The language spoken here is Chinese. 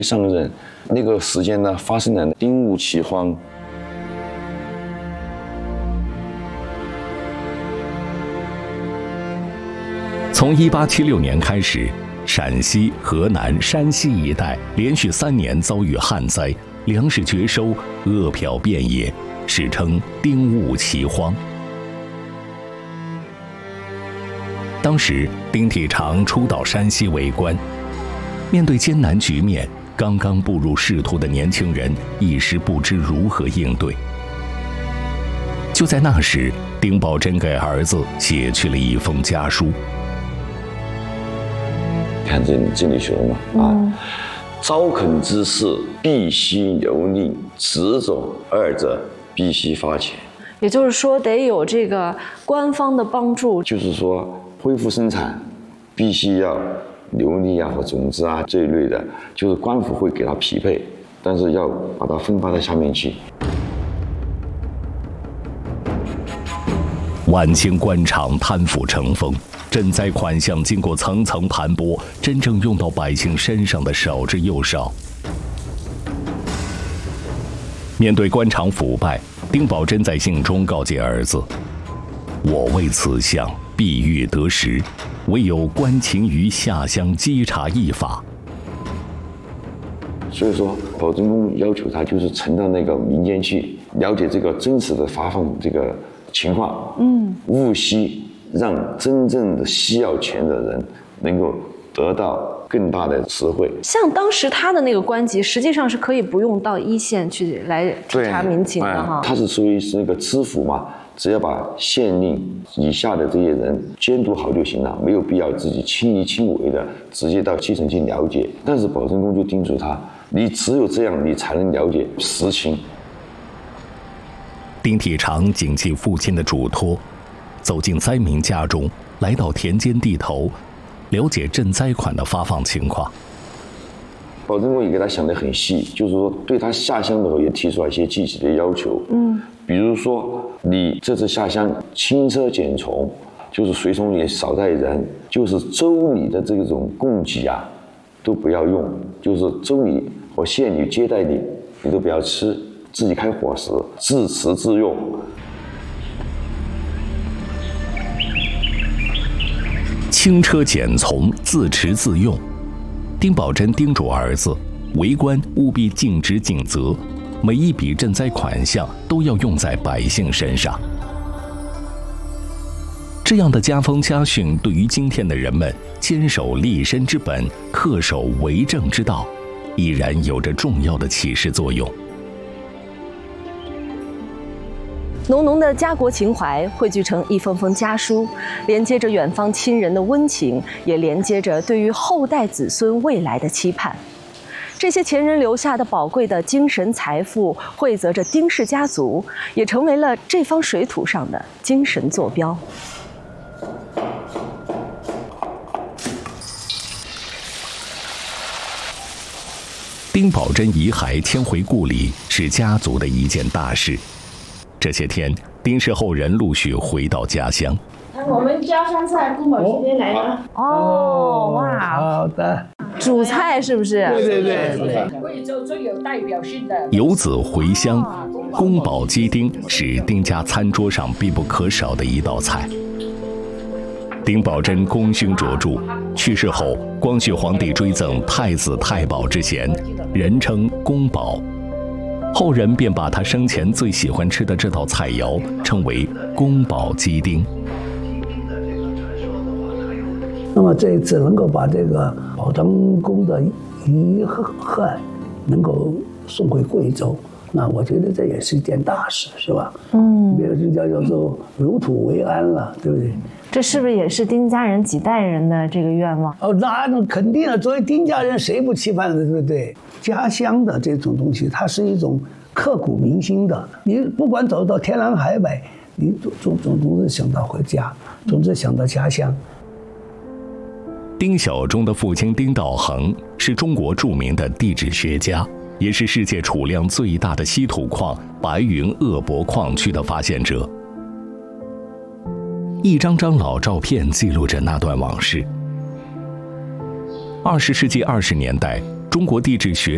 上任那个时间呢，发生了丁戊奇荒。 从1876年开始，陕西、河南、山西一带连续3年遭遇旱灾，粮食绝收，饿殍遍野，史称丁戊奇荒。当时，丁体长初到山西为官，面对艰难局面，刚刚步入仕途的年轻人一时不知如何应对。就在那时，丁宝桢给儿子写去了一封家书。 看这里说嘛，招垦之事必须留令，此种二者必须发钱。 也就是说，得有这个官方的帮助。 就是说，恢复生产必须要牛力啊和种子啊这一类的，就是官府会给他匹配，但是要把它分发到下面去。 晚清官场贪腐成风，赈灾款项经过层层盘剥，真正用到百姓身上的少之又少。面对官场腐败，丁宝桢在信中告诫儿子：“我为此项必欲得实，唯有官勤于下乡稽查议法。” 所以说，保证公要求他就是沉到那个民间去，了解这个真实的发放这个情况，务须让真正的需要钱的人能够得到更大的实惠。 像当时他的那个官级，实际上是可以不用到一线去来稽查民情的哈。 他是属于是那个知府嘛，只要把县令以下的这些人监督好就行了，没有必要自己亲力亲为的直接到基层去了解。但是保证公就叮嘱他，你只有这样，你才能了解实情。 丁体长谨记父亲的嘱托，走进灾民家中，来到田间地头，了解赈灾款的发放情况。 保证公也给他想得很细，就是说对他下乡的时候也提出了一些具体的要求。比如说你这次下乡轻车简从，就是随从也少带人，就是州里的这种供给啊都不要用，就是州里和县里接待你都不要吃，自己开伙食，自持自用。 轻车简从，自持自用。丁宝桢叮嘱儿子，为官务必尽职尽责，每一笔赈灾款项都要用在百姓身上。这样的家风家训，对于今天的人们坚守立身之本、恪守为政之道，依然有着重要的启示作用。 浓浓的家国情怀汇聚成一封封家书，连接着远方亲人的温情，也连接着对于后代子孙未来的期盼。这些前人留下的宝贵的精神财富，汇泽着丁氏家族，也成为了这方水土上的精神坐标。 丁宝桢遗骸迁回故里，是家族的一件大事。这些天，丁氏后人陆续回到家乡。 我们家乡菜宫保鸡丁来了。 哦，哇， 好的。 主菜是不是？ 对。 贵州最有代表性的。 游子回乡，宫保鸡丁是丁家餐桌上必不可少的一道菜。丁宝桢功勋卓著，去世后，光绪皇帝追赠太子太保之衔，人称宫保。后人便把他生前最喜欢吃的这道菜肴称为宫保鸡丁。 那么这一次能够把这个保章宫的遗骸能够送回贵州，那我觉得这也是一件大事，是吧？没有就叫做入土为安了，对不对？ 这是不是也是丁家人几代人的这个愿望？ 哦，那肯定了。作为丁家人，谁不期盼的，对不对？家乡的这种东西，它是一种刻骨铭心的。你不管走到天南海北，你总是想到回家，总是想到家乡。 丁晓中的父亲丁道衡是中国著名的地质学家，也是世界储量最大的稀土矿白云鄂博矿区的发现者。一张张老照片记录着那段往事。20世纪20年代，中国地质学